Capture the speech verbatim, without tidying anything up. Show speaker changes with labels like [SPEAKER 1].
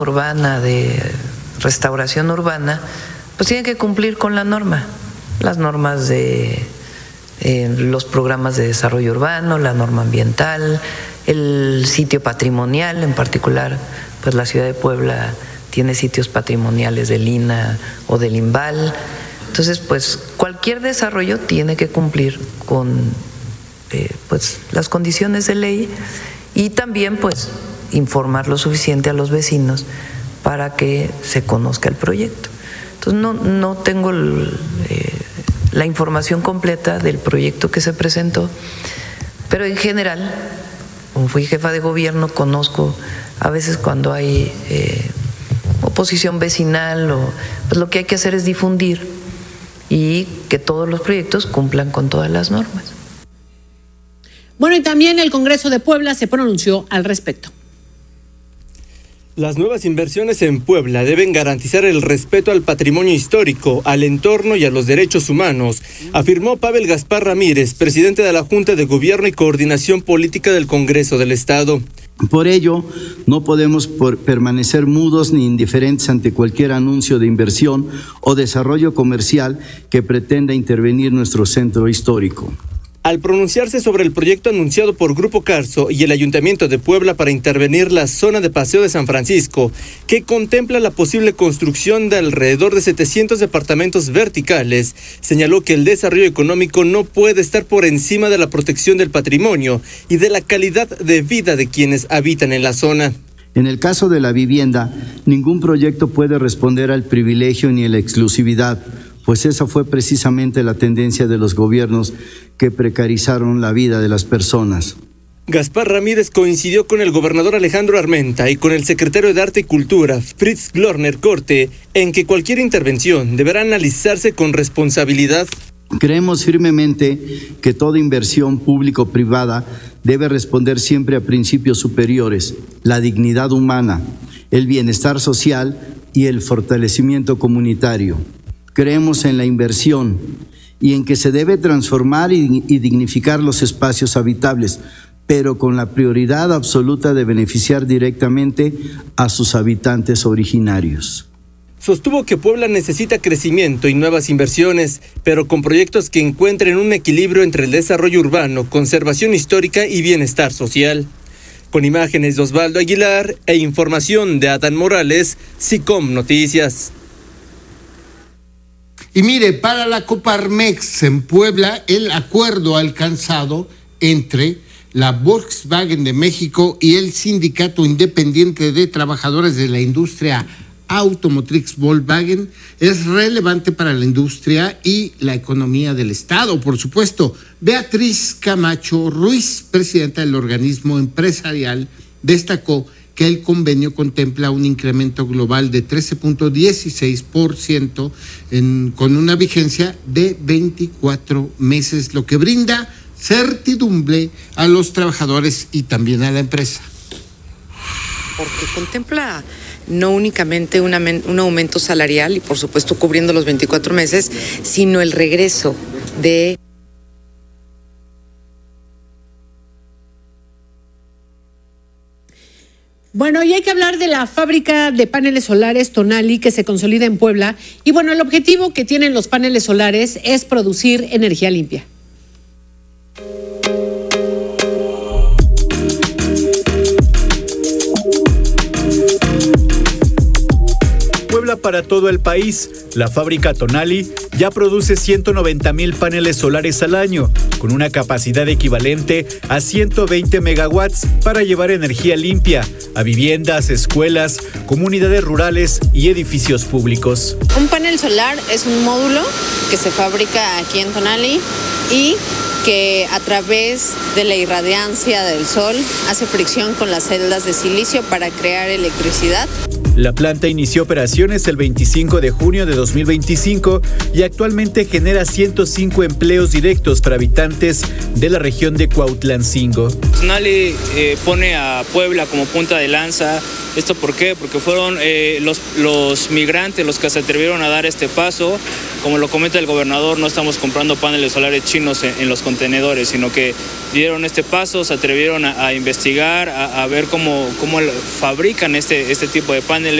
[SPEAKER 1] urbana, de restauración urbana, pues tiene que cumplir con la norma, las normas de eh, los programas de desarrollo urbano, la norma ambiental, el sitio patrimonial, en particular, pues la ciudad de Puebla tiene sitios patrimoniales del I N A o del INVAL. Entonces, pues cualquier desarrollo tiene que cumplir con eh, pues las condiciones de ley y también pues informar lo suficiente a los vecinos para que se conozca el proyecto. Entonces no, no tengo el, eh, la información completa del proyecto que se presentó, pero en general, como fui jefa de gobierno, conozco a veces cuando hay eh, oposición vecinal, o pues lo que hay que hacer es difundir y que todos los proyectos cumplan con todas las normas.
[SPEAKER 2] Bueno, y también el Congreso de Puebla se pronunció al respecto.
[SPEAKER 3] Las nuevas inversiones en Puebla deben garantizar el respeto al patrimonio histórico, al entorno y a los derechos humanos, afirmó Pavel Gaspar Ramírez, presidente de la Junta de Gobierno y Coordinación Política del Congreso del Estado.
[SPEAKER 4] Por ello, no podemos por permanecer mudos ni indiferentes ante cualquier anuncio de inversión o desarrollo comercial que pretenda intervenir nuestro centro histórico.
[SPEAKER 3] Al pronunciarse sobre el proyecto anunciado por Grupo Carso y el Ayuntamiento de Puebla para intervenir la zona de Paseo de San Francisco, que contempla la posible construcción de alrededor de setecientos departamentos verticales, señaló que el desarrollo económico no puede estar por encima de la protección del patrimonio y de la calidad de vida de quienes habitan en la zona.
[SPEAKER 4] En el caso de la vivienda, ningún proyecto puede responder al privilegio ni a la exclusividad, pues esa fue precisamente la tendencia de los gobiernos que precarizaron la vida de las personas.
[SPEAKER 3] Gaspar Ramírez coincidió con el gobernador Alejandro Armenta y con el secretario de Arte y Cultura, Fritz Glorner Corte, en que cualquier intervención deberá analizarse con responsabilidad.
[SPEAKER 4] Creemos firmemente que toda inversión público-privada debe responder siempre a principios superiores, la dignidad humana, el bienestar social y el fortalecimiento comunitario. Creemos en la inversión y en que se debe transformar y, y dignificar los espacios habitables, pero con la prioridad absoluta de beneficiar directamente a sus habitantes originarios.
[SPEAKER 3] Sostuvo que Puebla necesita crecimiento y nuevas inversiones, pero con proyectos que encuentren un equilibrio entre el desarrollo urbano, conservación histórica y bienestar social. Con imágenes de Osvaldo Aguilar e información de Adán Morales, SICOM Noticias.
[SPEAKER 5] Y mire, para la Coparmex en Puebla, el acuerdo alcanzado entre la Volkswagen de México y el Sindicato Independiente de Trabajadores de la Industria Automotriz Volkswagen es relevante para la industria y la economía del Estado, por supuesto. Beatriz Camacho Ruiz, presidenta del organismo empresarial, destacó que el convenio contempla un incremento global de trece punto dieciséis por ciento en, con una vigencia de veinticuatro meses, lo que brinda certidumbre a los trabajadores y también a la empresa.
[SPEAKER 6] Porque contempla no únicamente una, un aumento salarial y por supuesto cubriendo los veinticuatro meses, sino el regreso de...
[SPEAKER 2] Bueno, y hay que hablar de la fábrica de paneles solares Tonali que se consolida en Puebla. Y bueno, el objetivo que tienen los paneles solares es producir energía limpia.
[SPEAKER 7] Puebla para todo el país. La fábrica Tonali ya produce ciento noventa mil paneles solares al año, con una capacidad equivalente a ciento veinte megawatts para llevar energía limpia a viviendas, escuelas, comunidades rurales y edificios públicos.
[SPEAKER 8] Un panel solar es un módulo que se fabrica aquí en Tonali y que a través de la irradiancia del sol hace fricción con las celdas de silicio para crear electricidad.
[SPEAKER 7] La planta inició operaciones el veinticinco de junio de dos mil veinticinco y actualmente genera ciento cinco empleos directos para habitantes de la región de Cuautlancingo.
[SPEAKER 9] Tonali eh, pone a Puebla como punta de lanza. ¿Esto por qué? Porque fueron eh, los, los migrantes los que se atrevieron a dar este paso. Como lo comenta el gobernador, no estamos comprando paneles solares chinos en, en los contenedores, sino que dieron este paso, se atrevieron a, a investigar, a, a ver cómo, cómo fabrican este, este tipo de paneles.